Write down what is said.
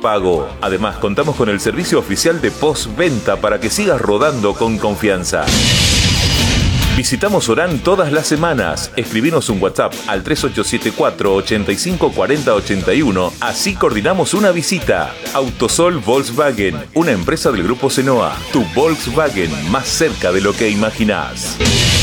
pago. Además, contamos con el servicio oficial de postventa para que sigas rodando con confianza. Visitamos Orán todas las semanas. Escribinos un WhatsApp al 3874 85 40 81. Así coordinamos una visita. Autosol Volkswagen, una empresa del grupo Senoa. Tu Volkswagen más cerca de lo que imaginás.